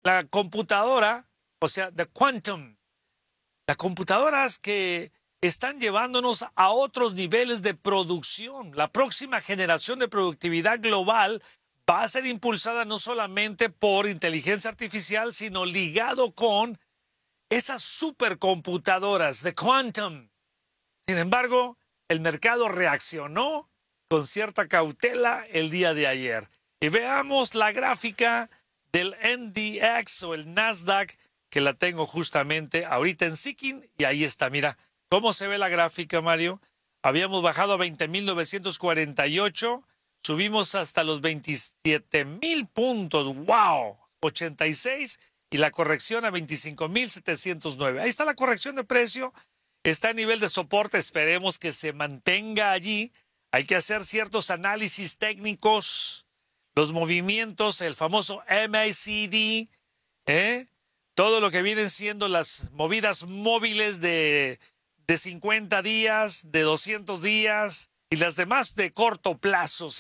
la computadora, o sea, the quantum, las computadoras que están llevándonos a otros niveles de producción. La próxima generación de productividad global va a ser impulsada no solamente por inteligencia artificial, sino ligado con esas supercomputadoras de quantum. Sin embargo, el mercado reaccionó con cierta cautela el día de ayer. Y veamos la gráfica del NDX o el Nasdaq, que la tengo justamente ahorita en Seeking, y ahí está, mira, ¿cómo se ve la gráfica, Mario? Habíamos bajado a 20.948, subimos hasta los 27,000 puntos, ¡wow! 86, y la corrección a 25.709. Ahí está la corrección de precio, está a nivel de soporte, esperemos que se mantenga allí. Hay que hacer ciertos análisis técnicos, los movimientos, el famoso MACD, todo lo que vienen siendo las movidas móviles de 50 días, de 200 días y las demás de corto plazo.